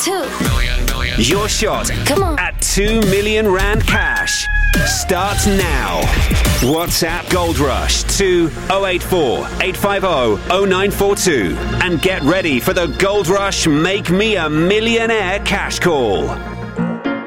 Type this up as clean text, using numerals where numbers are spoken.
Your shot Come on. at 2 million rand cash starts now. WhatsApp Gold Rush to 084 850 0942 and get ready for the Gold Rush Make Me a Millionaire cash call.